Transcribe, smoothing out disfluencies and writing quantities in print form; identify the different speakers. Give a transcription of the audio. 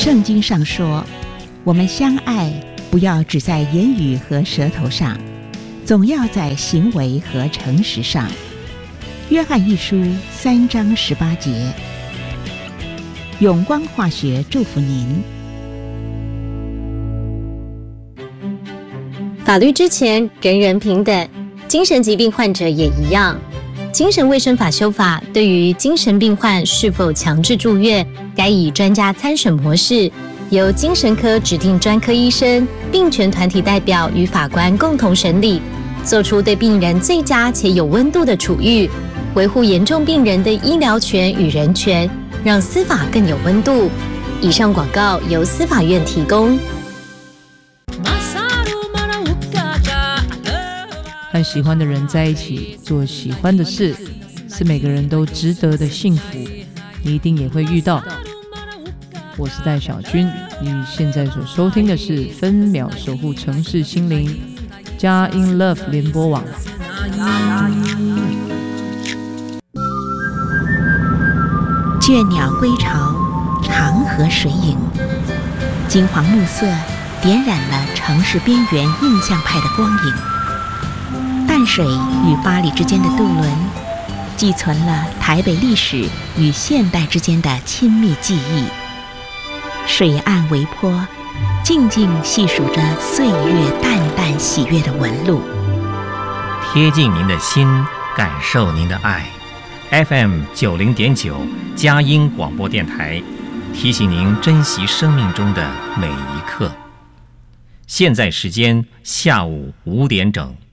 Speaker 1: 圣经上说，我们相爱不要只在言语和舌头上，总要在行为和诚实上。约翰一书3章18节。永光化学祝福您。
Speaker 2: 法律之前，人人平等，精神疾病患者也一样。精神卫生法修法对于精神病患是否强制住院，该以专家参审模式，由精神科指定专科医生、病权团体代表与法官共同审理，做出对病人最佳且有温度的处遇，维护严重病人的医疗权与人权，让司法更有温度。以上广告由司法院提供。
Speaker 3: 和喜欢的人在一起，做喜欢的事，是每个人都值得的幸福，你一定也会遇到。我是戴小军，你现在所收听的是分秒守护城市心灵佳音 Love 联播网。
Speaker 1: 倦鸟归巢，长河水影，金黄暮色点染了城市边缘印象派的光影。淡水与八里之间的渡轮，寄存了台北历史与现代之间的亲密记忆。水岸微波，静静细数着岁月淡淡喜悦的纹路。
Speaker 4: 贴近您的心，感受您的爱。FM 90.9佳音广播电台，提醒您珍惜生命中的每一刻。现在时间下午5点整。